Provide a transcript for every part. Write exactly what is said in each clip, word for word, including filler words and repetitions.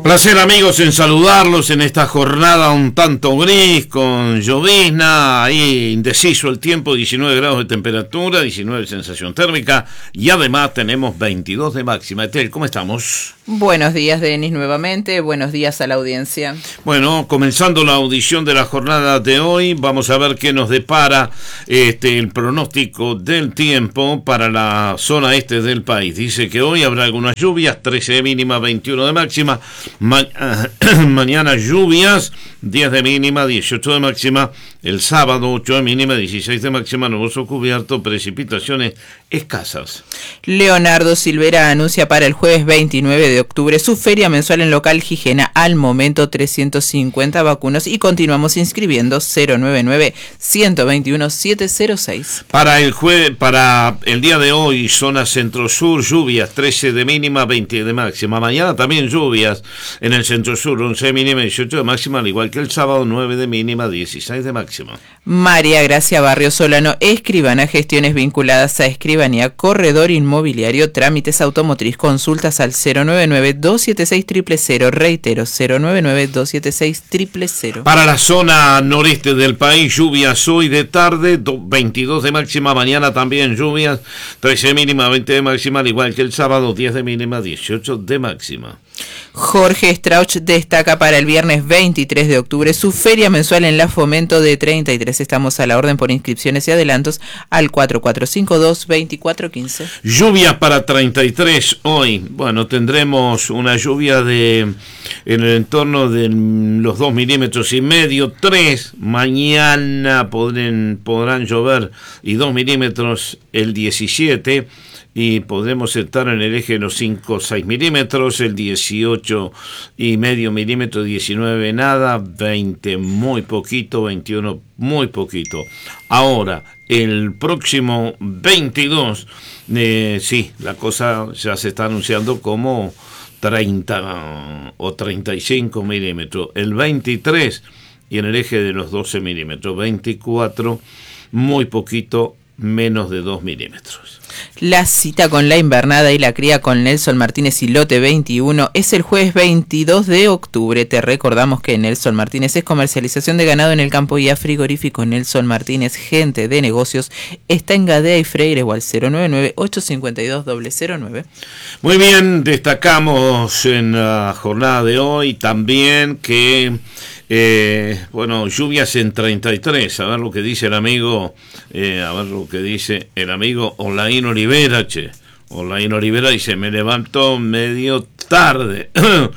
Placer, amigos, en saludarlos en esta jornada un tanto gris, con llovizna, ahí indeciso el tiempo, diecinueve grados de temperatura, diecinueve de sensación térmica y además tenemos veintidós de máxima. Etel, ¿cómo estamos? Buenos días, Denis, nuevamente. Buenos días a la audiencia. Bueno, comenzando la audición de la jornada de hoy, vamos a ver qué nos depara este, el pronóstico del tiempo para la zona este del país. Dice que hoy habrá algunas lluvias, trece de mínima, veintiuno de máxima. Ma- mañana lluvias, diez de mínima, dieciocho de máxima. El sábado, ocho de mínima, dieciséis de máxima. Nuboso cubierto, precipitaciones escasas. Leonardo Silvera anuncia para el jueves veintinueve de octubre su feria mensual en local Gijena. Al momento trescientos cincuenta vacunos y continuamos inscribiendo. Cero nueve nueve, uno dos uno, siete cero seis. Para el jue- para el día de hoy, zona centro-sur, lluvias, trece de mínima, veinte de máxima. Mañana también lluvias en el centro-sur, once de mínima, dieciocho de máxima, al igual que el sábado, nueve de mínima, dieciséis de máxima. María Gracia Barrio Solano, escribana, gestiones vinculadas a escribanía, corredor inmobiliario, trámites automotriz, consultas al cero nueve nueve, dos siete seis, cero cero cero, reitero, cero nueve nueve, dos siete seis, cero cero cero. Para la zona noreste del país, lluvias hoy de tarde, veintidós de máxima, mañana también lluvias, trece de mínima, veinte de máxima, al igual que el sábado, diez de mínima, dieciocho de máxima. Jorge Strauch destaca para el viernes veintitrés de octubre su feria mensual en la Fomento de treinta y tres. Estamos a la orden por inscripciones y adelantos al cuatro cuatro cinco dos, veinticuatro quince. Lluvias para treinta y tres hoy. Bueno, tendremos una lluvia de en el entorno de los dos milímetros y medio, tres. Mañana podrán, podrán llover y dos milímetros el diecisiete. Y podremos estar en el eje de los cinco o seis milímetros, el dieciocho y medio milímetros, diecinueve nada, veinte muy poquito, veintiuno muy poquito. Ahora, el próximo veintidós, eh, sí, la cosa ya se está anunciando como treinta o treinta y cinco milímetros. El veintitrés y en el eje de los doce milímetros, veinticuatro, muy poquito, menos de dos milímetros. La cita con la invernada y la cría con Nelson Martínez y Lote veintiuno es el jueves veintidós de octubre. Te recordamos que Nelson Martínez es comercialización de ganado en el campo y a frigorífico Nelson Martínez, gente de negocios. Está en Gadea y Freire o al cero nueve nueve, ocho cinco dos, cero cero nueve. Muy bien, destacamos en la jornada de hoy también que Eh, bueno, lluvias en treinta y tres, a ver lo que dice el amigo, eh, a ver lo que dice el amigo Olaín Olivera, che. Olaín Olivera dice, me levanto medio tarde.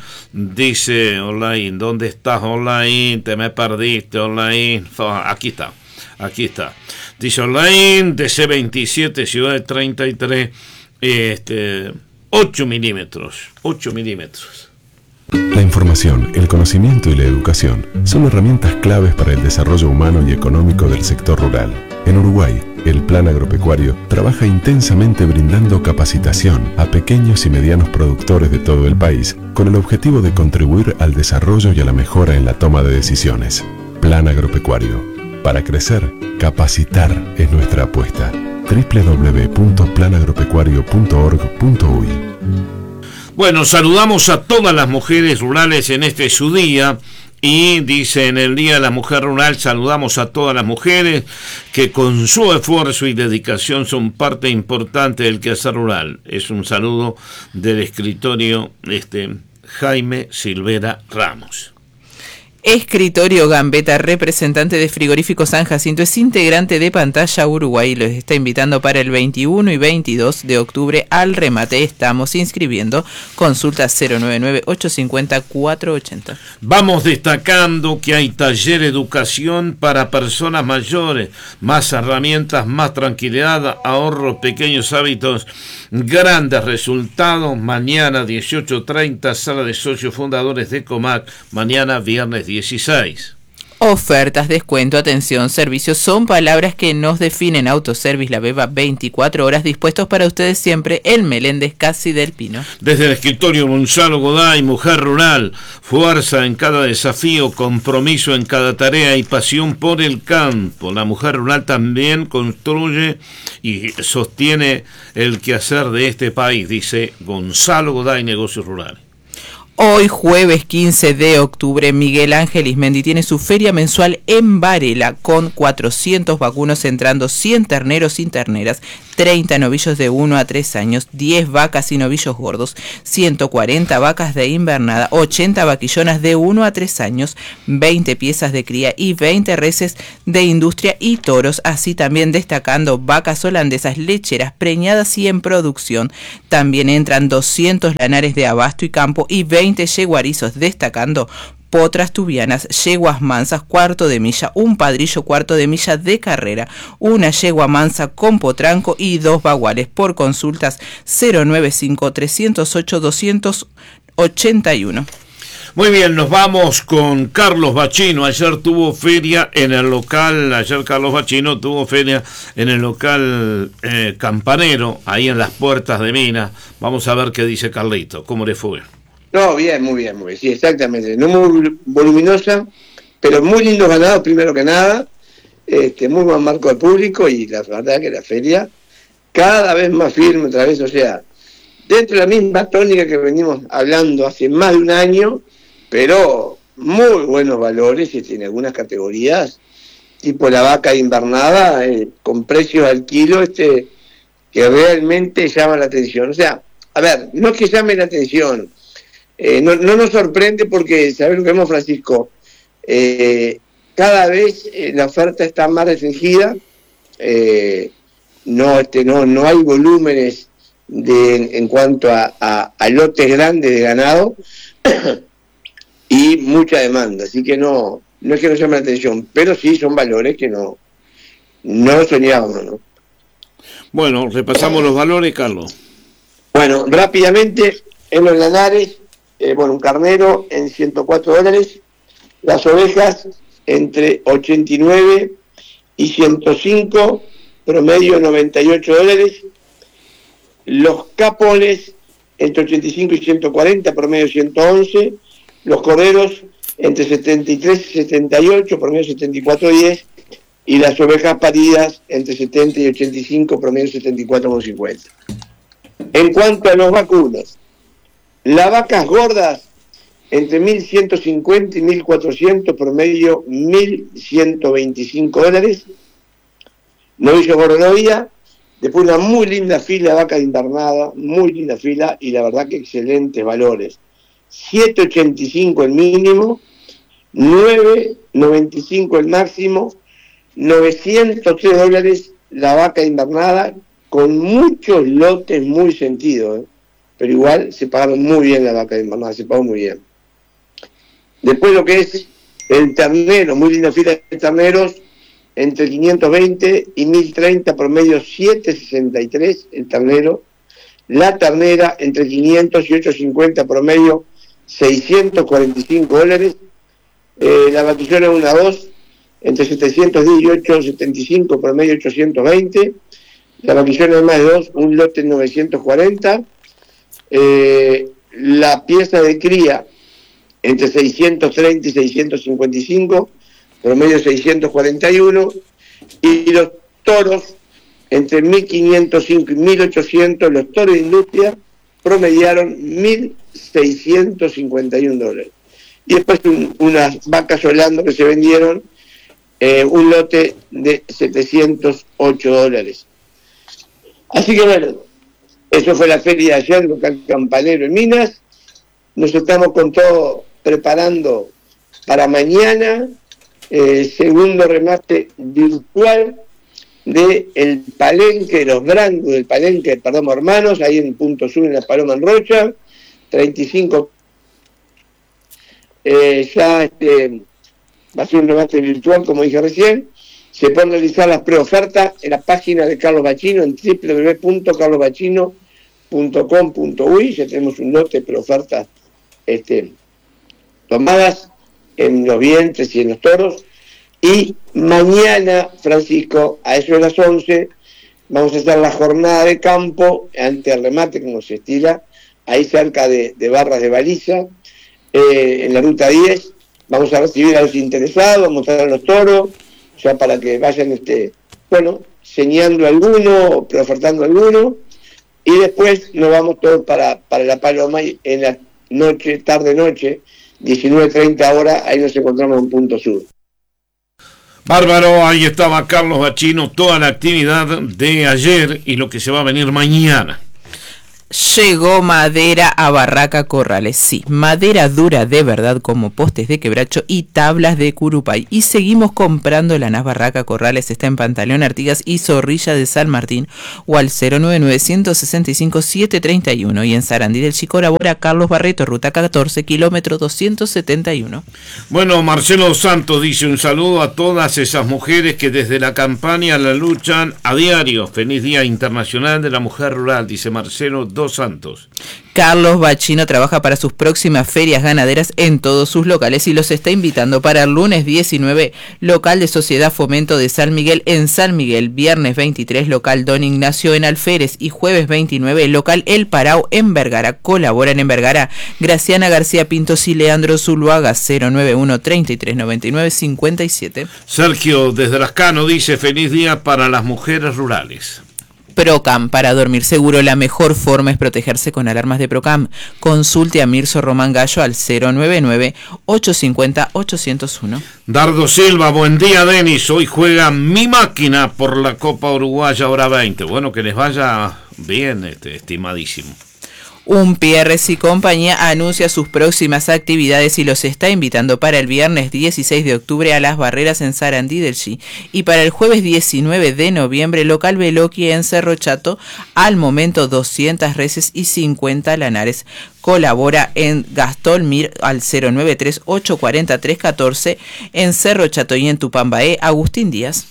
Dice Olaín, ¿dónde estás, Olaín? Te me perdiste, Olaín. Aquí está, aquí está. Dice Olaín, D C veintisiete, ciudad de treinta y tres, este, ocho milímetros, ocho milímetros. La información, el conocimiento y la educación son herramientas claves para el desarrollo humano y económico del sector rural. En Uruguay, el Plan Agropecuario trabaja intensamente brindando capacitación a pequeños y medianos productores de todo el país con el objetivo de contribuir al desarrollo y a la mejora en la toma de decisiones. Plan Agropecuario. Para crecer, capacitar es nuestra apuesta. doble u doble u doble u punto plan agropecuario punto org punto uy. Bueno, saludamos a todas las mujeres rurales en este su día y dice en el Día de la Mujer Rural saludamos a todas las mujeres que con su esfuerzo y dedicación son parte importante del quehacer rural. Es un saludo del escritorio este, Jaime Silvera Ramos. Escritorio Gambetta, representante de Frigorífico San Jacinto, es integrante de Pantalla Uruguay. Los está invitando para el veintiuno y veintidós de octubre al remate. Estamos inscribiendo. Consulta cero nueve nueve, ocho cinco cero, cuatro ocho cero. Vamos destacando que hay taller educación para personas mayores. Más herramientas, más tranquilidad, ahorro, pequeños hábitos, grandes resultados. Mañana dieciocho treinta, sala de socios fundadores de Comac. Mañana viernes dieciséis. Ofertas, descuento, atención, servicios son palabras que nos definen. Autoservice La Beba, veinticuatro horas dispuestos para ustedes siempre. El Meléndez Casi del Pino. Desde el escritorio Gonzalo Goday, Mujer Rural, fuerza en cada desafío, compromiso en cada tarea y pasión por el campo. La mujer rural también construye y sostiene el quehacer de este país, dice Gonzalo Goday, Negocios Rurales. Hoy, jueves quince de octubre, Miguel Ángel Ismendi tiene su feria mensual en Varela con cuatrocientos vacunos entrando, cien terneros sin terneras, treinta novillos de uno a tres años, diez vacas y novillos gordos, ciento cuarenta vacas de invernada, ochenta vaquillonas de uno a tres años, veinte piezas de cría y veinte reses de industria y toros, así también destacando vacas holandesas lecheras preñadas y en producción. También entran doscientos lanares de abasto y campo y veinte yeguarizos, destacando potras tubianas, yeguas mansas cuarto de milla, un padrillo cuarto de milla de carrera, una yegua mansa con potranco y dos baguales. Por consultas cero noventa y cinco, trescientos ocho, doscientos ochenta y uno. Muy bien, nos vamos con Carlos Bachino. Ayer tuvo feria en el local, ayer Carlos Bachino tuvo feria en el local eh, Campanero, ahí en las puertas de Minas. Vamos a ver qué dice Carlito, cómo le fue. No, bien, muy bien, muy bien, sí, exactamente. No muy voluminosa, pero muy lindos ganados, primero que nada. Este, muy buen marco de público y la verdad que la feria cada vez más firme otra vez, o sea, dentro de la misma tónica que venimos hablando hace más de un año, pero muy buenos valores este, en algunas categorías, tipo la vaca invernada, eh, con precios al kilo este, que realmente llaman la atención. O sea, a ver, no es que llame la atención, eh, no, no nos sorprende porque, ¿sabes lo que vemos, Francisco? Eh, cada vez eh, la oferta está más restringida, eh, no, este, no, no hay volúmenes de, en, en cuanto a, a, a lotes grandes de ganado, y mucha demanda, así que no, no es que no llame la atención, pero sí son valores que no, no soñábamos, ¿no? Bueno, repasamos los valores, Carlos. Bueno, rápidamente, en los lanares, eh, bueno, un carnero en ciento cuatro dólares, las ovejas entre ochenta y nueve y ciento cinco, promedio noventa y ocho dólares, los capones entre ochenta y cinco y ciento cuarenta, promedio ciento once, los corderos entre setenta y tres y setenta y ocho, promedio setenta y cuatro diez, y las ovejas paridas entre setenta y ochenta y cinco, promedio setenta y cuatro cincuenta. En cuanto a los vacunos, las vacas gordas entre mil ciento cincuenta y mil cuatrocientos, promedio mil ciento veinticinco dólares, novillo gordonovia, después una muy linda fila de vaca de invernada, muy linda fila, y la verdad que excelentes valores. siete ochenta y cinco el mínimo, nueve noventa y cinco el máximo, novecientos tres dólares la vaca invernada, con muchos lotes muy sentidos, ¿eh? Pero igual se pagaron muy bien la vaca invernada, se pagó muy bien. Después lo que es el ternero, muy linda fila de terneros, entre quinientos veinte y mil treinta, promedio siete sesenta y tres el ternero, la ternera entre quinientos y ochocientos cincuenta, promedio seiscientos cuarenta y cinco dólares, eh, la vaquillona uno a dos entre setecientos diez y ochocientos setenta y cinco, promedio ochocientos veinte, la vaquillona más de dos, un lote novecientos cuarenta, eh, la pieza de cría entre seiscientos treinta y seiscientos cincuenta y cinco, promedio seiscientos cuarenta y uno, y los toros entre mil quinientos cinco y mil ochocientos, los toros de industria promediaron mil seiscientos cincuenta y uno dólares. Y después un, unas vacas Holando que se vendieron, eh, un lote de setecientos ocho dólares. Así que bueno, eso fue la feria de ayer, local Campanero en Minas. Nos estamos con todo preparando para mañana, eh, segundo remate virtual de el palenque de los Brancos, del palenque de Perdomo Hermanos, ahí en Punto Sur, en la Paloma en Rocha, treinta y cinco, eh, ya este, va a ser un remate virtual, como dije recién. Se pueden realizar las preofertas en la página de Carlos Bachino, en doble u doble u doble u punto carlos bachino punto com punto uy. Ya tenemos un lote de preofertas este, tomadas en los vientres y en los toros. Y mañana, Francisco, a eso de las once, vamos a hacer la jornada de campo ante el remate, como se estila, ahí cerca de, de Barras de Baliza, eh, en la ruta diez. Vamos a recibir a los interesados, vamos a mostrar a los toros, ya para que vayan, este, bueno, señalando alguno, preofertando alguno, y después nos vamos todos para, para la Paloma en la, noche, tarde-noche, diecinueve treinta horas, ahí nos encontramos en Punto Sur. Bárbaro, ahí estaba Carlos Bachino, toda la actividad de ayer y lo que se va a venir mañana. Llegó madera a Barraca Corrales, sí, madera dura de verdad como postes de quebracho y tablas de curupay. Y seguimos comprando la Nas Barraca Corrales, está en Pantaleón Artigas y Zorrilla de San Martín o al cero nueve nueve uno seis cinco siete tres uno y en Sarandí del Chico colabora Carlos Barreto, ruta catorce, kilómetro doscientos setenta y uno. Bueno, Marcelo Santos dice un saludo a todas esas mujeres que desde la campaña la luchan a diario. Feliz Día Internacional de la Mujer Rural, dice Marcelo Santos. Carlos Bachino trabaja para sus próximas ferias ganaderas en todos sus locales y los está invitando para el lunes diecinueve, local de Sociedad Fomento de San Miguel en San Miguel, viernes veintitrés, local Don Ignacio en Alférez y jueves veintinueve, local El Parao en Vergara. Colaboran en Vergara Graciana García Pintos y Leandro Zuluaga, cero nueve uno, treinta y tres, noventa y nueve, cincuenta y siete. Sergio desde Lascano dice feliz día para las mujeres rurales. Procam, para dormir seguro, la mejor forma es protegerse con alarmas de Procam. Consulte a Mirso Román Gallo al cero nueve nueve, ocho cinco cero, ocho cero uno. Dardo Silva, buen día Denis, hoy juega mi máquina por la Copa Uruguaya hora veinte. Bueno, que les vaya bien, este, estimadísimo. Un Pierres y compañía anuncia sus próximas actividades y los está invitando para el viernes dieciséis de octubre a Las Barreras en Sarandí del Chi y para el jueves diecinueve de noviembre local Veloqui en Cerro Chato, al momento doscientas reses y cincuenta lanares. Colabora en Gastón Mir al cero nueve tres, ocho cuatro tres, uno cuatro en Cerro Chato y en Tupambaé Agustín Díaz.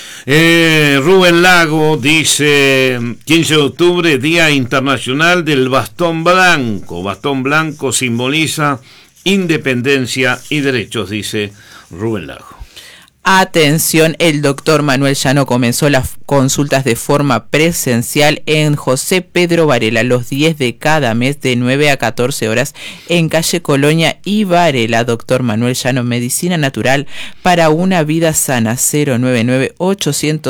Eh, Rubén Lago dice quince de octubre, Día Internacional del Bastón Blanco. Bastón blanco simboliza independencia y derechos, dice Rubén Lago. Atención, el doctor Manuel Llano comenzó las consultas de forma presencial en José Pedro Varela los diez de cada mes de nueve a catorce horas en calle Colonia y Varela. Doctor Manuel Llano, Medicina Natural para una vida sana, cero nueve nueve, ocho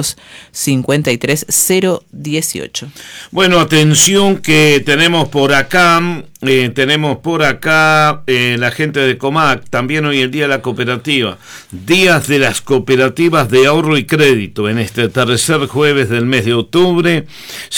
cinco tres, cero uno ocho. Bueno, atención que tenemos por acá, eh, tenemos por acá eh, la gente de Comac, también hoy el día de la cooperativa, días de las cooperativas de ahorro y crédito. En este tercer jueves del mes de octubre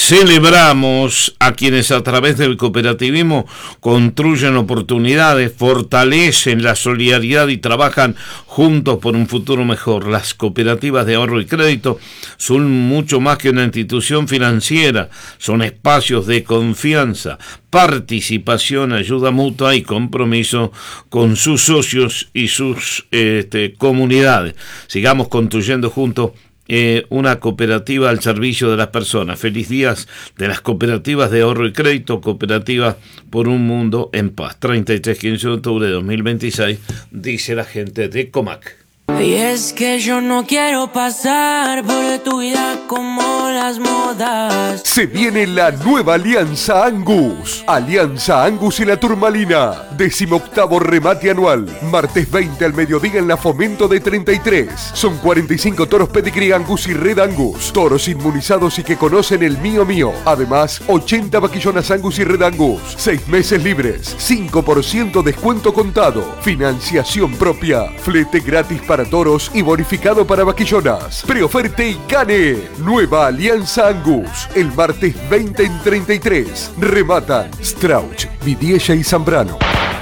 celebramos a quienes a través del cooperativismo construyen oportunidades, fortalecen la solidaridad y trabajan juntos por un futuro mejor. Las cooperativas de ahorro y crédito son mucho más que una institución financiera, son espacios de confianza, participación, ayuda mutua y compromiso con sus socios y sus este, comunidades. Sigamos construyendo juntos eh, una cooperativa al servicio de las personas. Feliz días de las cooperativas de ahorro y crédito, cooperativas por un mundo en paz. treinta y tres, quince de octubre de dos mil veintiséis, dice la gente de Comac. Y es que yo no quiero pasar por tu vida como las modas. Se viene la nueva Alianza Angus. Alianza Angus y la Turmalina. Decimoctavo remate anual. Martes veinte al mediodía en la Fomento de treinta y tres. Son cuarenta y cinco toros Pedigree Angus y Red Angus. Toros inmunizados y que conocen el mío mío. Además, ochenta vaquillonas Angus y Red Angus. Seis meses libres. cinco por ciento descuento contado. Financiación propia. Flete gratis para toros y bonificado para vaquillonas. Preoferte y Cane. Nueva Alianza Angus. El martes veinte en treinta y tres. Rematan Strauch, Vidiella y Zambrano.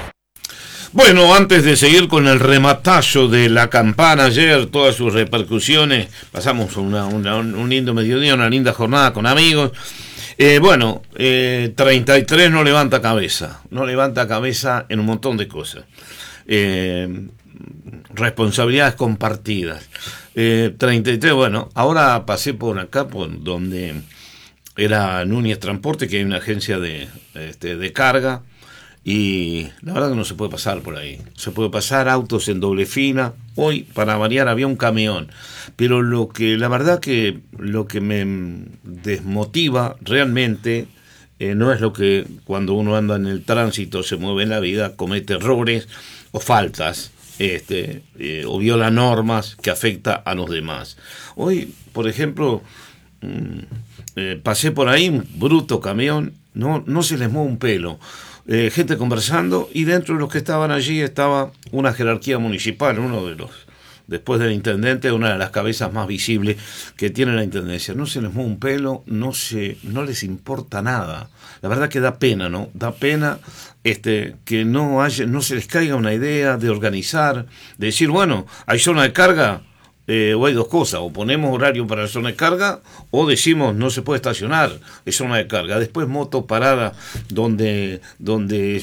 Bueno, antes de seguir con el rematazo de la campana ayer, todas sus repercusiones, pasamos una, una, un lindo mediodía, una linda jornada con amigos. Eh, bueno, eh, treinta y tres no levanta cabeza, no levanta cabeza en un montón de cosas. Eh, responsabilidades compartidas. Eh, treinta y tres, bueno, ahora pasé por acá, por donde era Núñez Transporte, que hay una agencia de, este, de carga, y la verdad que no se puede pasar por ahí. Se puede pasar autos en doble fila. Hoy, para variar, había un camión. Pero lo que, la verdad que lo que me desmotiva realmente eh, no es lo que cuando uno anda en el tránsito, se mueve en la vida, comete errores o faltas. Este, eh, o viola normas que afecta a los demás. Hoy, por ejemplo, mmm, eh, pasé por ahí un bruto camión, no, no se les mueve un pelo. eh, gente conversando, y dentro de los que estaban allí estaba una jerarquía municipal, uno de los, después del intendente, una de las cabezas más visibles que tiene la intendencia. No se les mueve un pelo, no se, no les importa nada. La verdad que da pena, ¿no? Da pena este, que no haya, no se les caiga una idea de organizar, de decir, bueno, hay zona de carga, eh, o hay dos cosas, o ponemos horario para la zona de carga, o decimos no se puede estacionar en zona de carga. Después moto parada donde, donde